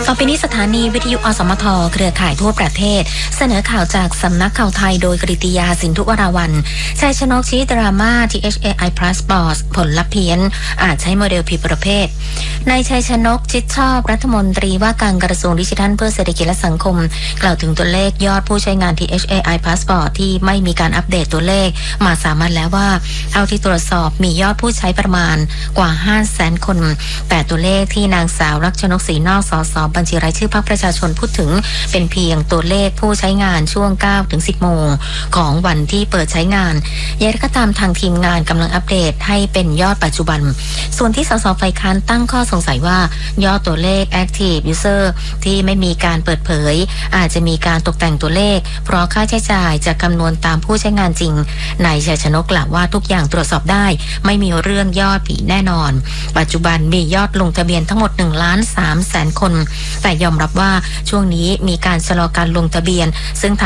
ต่อไปนี้สถานีวิทยุอสมทเครือข่ายทั่วประเทศเสนอข่าวจากสำนักข่าวไทยโดยกฤติยาสินธุวราวัลย์ชัยชนกชี้ดราม่า THAI Passport ผลลัพธ์เพี้ยนอาจใช้โมเดลผิดประเภทนายชัยชนกชิดชอบรัฐมนตรีว่าการกระทรวงดิจิทัลเพื่อเศรษฐกิจและสังคมกล่าวถึงตัวเลขยอดผู้ใช้งาน THAI Passport ที่ไม่มีการอัปเดตตัวเลขมาสามัญแล้วว่าเท่าที่ตรวจสอบมียอดผู้ใช้ประมาณกว่า 500,000 คนแต่ตัวเลขที่นางสาวรักชนกศรีนอกสสบัญชีรายชื่อพรรคประชาชนพูดถึงเป็นเพียงตัวเลขผู้ใช้งานช่วง 9-10 โมงของวันที่เปิดใช้งานอย่างไรก็ตามทางทีมงานกำลังอัปเดตให้เป็นยอดปัจจุบันส่วนที่สสฝ่ายค้านตั้งข้อสงสัยว่ายอดตัวเลข Active User ที่ไม่มีการเปิดเผยอาจจะมีการตกแต่งตัวเลขเพราะค่าใช้จ่ายจะคำนวณตามผู้ใช้งานจริงนายชัยชนกกล่าวว่าทุกอย่างตรวจสอบได้ไม่มีเรื่องยอดผีแน่นอนปัจจุบันมียอดลงทะเบียนทั้งหมด 1,300,000 คนแต่ยอมรับว่าช่วงนี้มีการชะลอการลงทะเบียนซึ่ง